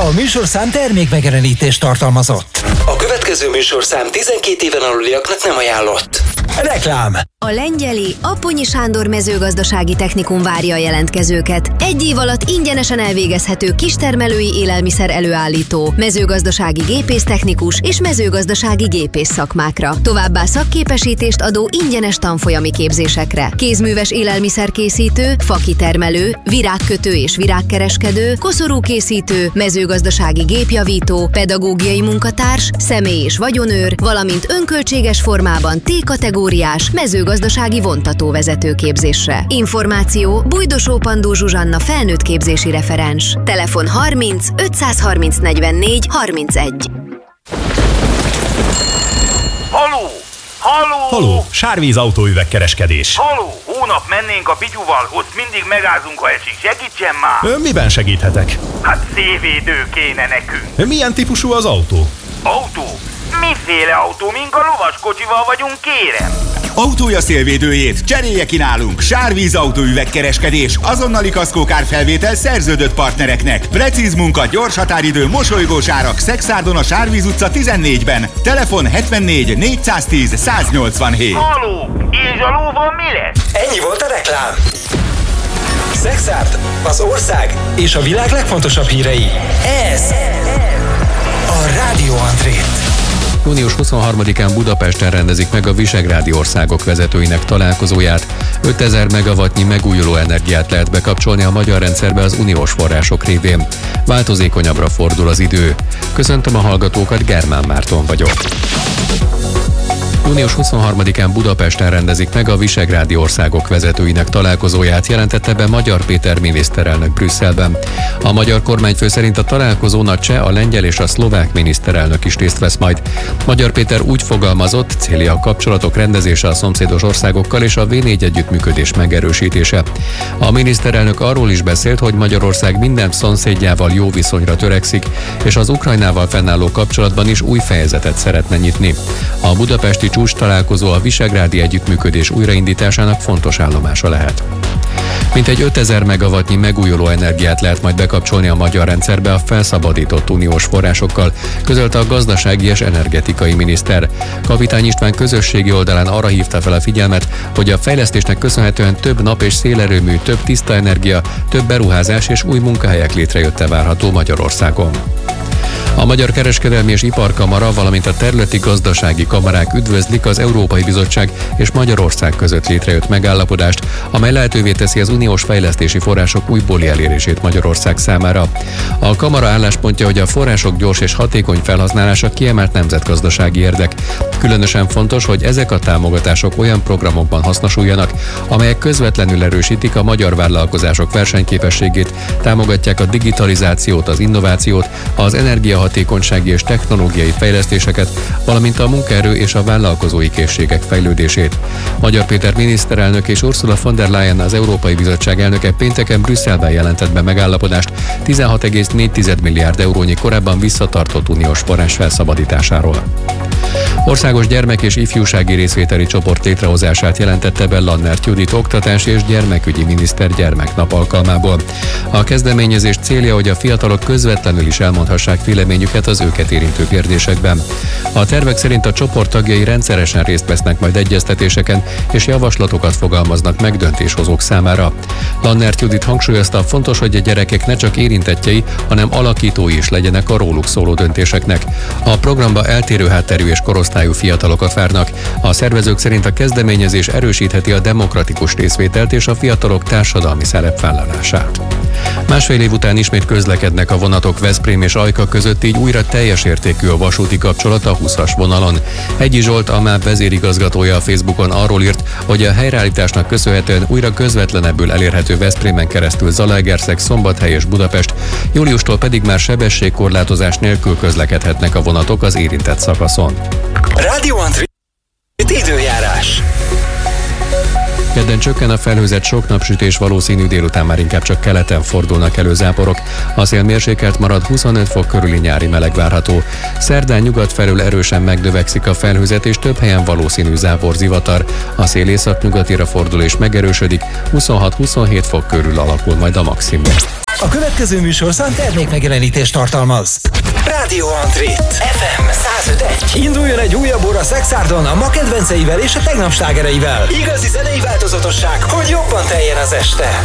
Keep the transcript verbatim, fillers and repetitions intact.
A műsorszám termékmegjelenítést tartalmazott. A következő műsorszám tizenkét éven aluliaknak nem ajánlott. Reklám. A Lengyeli Apponyi Sándor mezőgazdasági technikum várja a jelentkezőket. Egy év alatt ingyenesen elvégezhető kistermelői élelmiszer előállító, mezőgazdasági gépésztechnikus és mezőgazdasági gépész szakmákra. Továbbá szakképesítést adó ingyenes tanfolyami képzésekre. Kézműves élelmiszerkészítő, fakitermelő, virágkötő és virágkereskedő, koszorúkészítő, mezőgazdasági gépjavító, pedagógiai munkatárs, személy- és vagyonőr, valamint önköltséges formában T-kategóriás mezőgazdasági vontatóvezető képzésre. Információ Bujdosó Pandó Zsuzsanna felnőtt képzési referens. Telefon harminc ötszázharminc negyvennégy harmincegy. Haló! Haló! Haló! Sárvíz autóüvegkereskedés. Haló! Hónap mennénk a Pityuval, ott mindig megázunk, ha esik. Segítsen már! Ön miben segíthetek? Hát szélvédő kéne nekünk. Milyen típusú az autó? Autó? Miféle autó? Mink a lovaskocsival vagyunk, kérem? Autója szélvédőjét cserélje ki nálunk. Sárvíz autóüvegkereskedés. Azonnali kaszkókárfelvétel szerződött partnereknek. Precíz munka, gyors határidő, mosolygós árak. Szexárdon a Sárvíz utca tizennégyben. Telefon hetvennégy négyszáztíz száznyolcvanhét. Haló! És a lóval mi lesz? Ennyi volt a reklám. Szexárd, az ország és a világ legfontosabb hírei. Ez a Rádió Andrét. június huszonharmadikán Budapesten rendezik meg a visegrádi országok vezetőinek találkozóját. ötezer megawattnyi megújuló energiát lehet bekapcsolni a magyar rendszerbe az uniós források révén. Változékonyabbra fordul az idő. Köszöntöm a hallgatókat, Germán Márton vagyok. június huszonharmadikán Budapesten rendezik meg a visegrádi országok vezetőinek találkozóját, jelentette be Magyar Péter miniszterelnök Brüsszelben. A magyar kormányfő szerint a találkozón a cseh, a lengyel és a szlovák miniszterelnök is részt vesz majd. Magyar Péter úgy fogalmazott, célja a kapcsolatok rendezése a szomszédos országokkal és a vé négy együttműködés megerősítése. A miniszterelnök arról is beszélt, hogy Magyarország minden szomszédjával jó viszonyra törekszik, és az Ukrajnával fennálló kapcsolatban is új fejezetet szeretne nyitni. A budapesti csúcs találkozó a visegrádi együttműködés újraindításának fontos állomása lehet. Mintegy ötezer megawattnyi megújuló energiát lehet majd bekapcsolni a magyar rendszerbe a felszabadított uniós forrásokkal, közölte a gazdasági és energetikai miniszter. Kapitány István közösségi oldalán arra hívta fel a figyelmet, hogy a fejlesztésnek köszönhetően több nap- és szélerőmű, több tiszta energia, több beruházás és új munkahelyek létrejötte várható Magyarországon. A Magyar Kereskedelmi és Iparkamara, valamint a területi gazdasági kamarák üdvözlik az Európai Bizottság és Magyarország között létrejött megállapodást, amely lehetővé teszi az uniós fejlesztési források újbóli elérését Magyarország számára. A kamara álláspontja, hogy a források gyors és hatékony felhasználása kiemelt nemzetgazdasági érdek. Különösen fontos, hogy ezek a támogatások olyan programokban hasznosuljanak, amelyek közvetlenül erősítik a magyar vállalkozások versenyképességét, támogatják a digitalizációt, az innovációt, az energiahatékonysági és technológiai fejlesztéseket, valamint a munkaerő és a vállalkozói készségek fejlődését. Magyar Péter miniszterelnök és Ursula von der Leyen, az Európai Bizottság elnöke pénteken Brüsszelben jelentett be megállapodást tizenhat egész négy milliárd eurónyi korábban visszatartott uniós forrás felszabadításáról. Országos gyermek- és ifjúsági részvételi csoport létrehozását jelentette be Lannert Judit oktatási és gyermekügyi miniszter gyermeknap alkalmából. A kezdeményezés célja, hogy a fiatalok közvetlenül is elmondhassák véleményüket az őket érintő kérdésekben. A tervek szerint a csoport tagjai rendszeresen részt vesznek majd egyeztetéseken, és javaslatokat fogalmaznak meg döntéshozók számára. Lannert Judit hangsúlyozta, fontos, hogy a gyerekek ne csak érintettjei, hanem alakítói is legyenek a róluk szóló döntéseknek. A programba eltérő hátterű és korosztályú fiatalokat várnak. A szervezők szerint a kezdeményezés erősítheti a demokratikus részvételt és a fiatalok társadalmi szerepvállalását. Másfél év után ismét közlekednek a vonatok Veszprém és Ajka között, így újra teljes értékű a vasúti kapcsolat a húszas vonalon. Egyi Zsolt, a MÁV vezérigazgatója a Facebookon arról írt, hogy a helyreállításnak köszönhetően újra közvetlenebbül elérhető Veszprémen keresztül Zalaegerszeg, Szombathely és Budapest, júliustól pedig már sebességkorlátozás nélkül közlekedhetnek a vonatok az érintett szakaszon. Rádió André időjárás. Kedden csökken a felhőzet, sok napsütés, valószínű, délután már inkább csak keleten fordulnak elő záporok. A szél mérsékelt marad, huszonöt fok körüli nyári meleg várható. Szerdán nyugat felül erősen megdövekszik a felhőzet, és több helyen valószínű zápor, zivatar. A szél északnyugatira fordul és megerősödik, huszonhat-huszonhét fok körül alakul majd a maximum. A következő műsorszám termékmegjelenítést tartalmaz. Rádió André ef em száz öt egy. Induljon egy újabb óra Szexárdon a ma kedvenceivel és a tegnap slágereivel. Igazi zenei változatosság, hogy jobban teljen az este.